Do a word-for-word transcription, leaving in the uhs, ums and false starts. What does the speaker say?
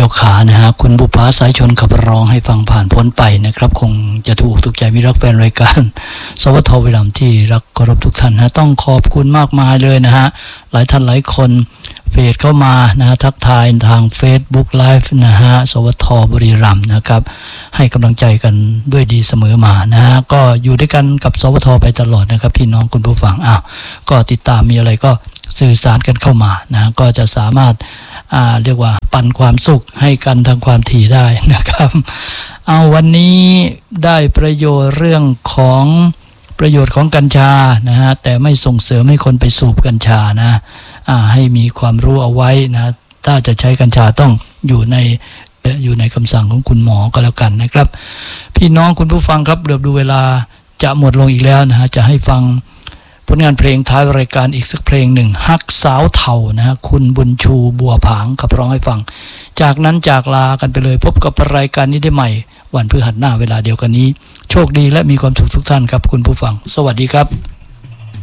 จ้าขานะฮะคุณบุภาสายชนขับร้องให้ฟังผ่านพ้นไปนะครับคงจะถูกถูกใจมิรักแฟนรายการสวทวิรัมที่รักเคารพทุกท่านนะต้องขอบคุณมากมายเลยนะฮะหลายท่านหลายคนเฟซเข้ามานะฮะทักทายทาง Facebook Live นะฮะสวทบุรีรัมย์นะครับให้กำลังใจกันด้วยดีเสมอมานะฮะก็อยู่ด้วยกันกับสวทไปตลอดนะครับพี่น้องคุณผู้ฟังอ้าวก็ติดตามมีอะไรก็สื่อสารกันเข้ามานะก็จะสามารถอ่าเรียกว่าปันความสุขให้กันทางความถี่ได้นะครับเอาวันนี้ได้ประโยชน์เรื่องของประโยชน์ของกัญชานะฮะแต่ไม่ส่งเสริมให้คนไปสูบกัญชานะอ่าให้มีความรู้เอาไว้นะถ้าจะใช้กัญชาต้องอยู่ในอยู่ในคำสั่งของคุณหมอก็แล้วกันนะครับพี่น้องคุณผู้ฟังครับเดี๋ยวดูเวลาจะหมดลงอีกแล้วนะฮะจะให้ฟังผลงานเพลงท้ายรายการอีกสักเพลงหนึ่งฮักสาวเฒ่านะฮะคุณบุญชูบัวผางขับร้องให้ฟังจากนั้นจากลากันไปเลยพบกับรายการนี้ได้ใหม่วันพฤหัสหน้าเวลาเดียวกันนี้โชคดีและมีความสุขทุกท่านครับคุณผู้ฟังสวัสดีครับ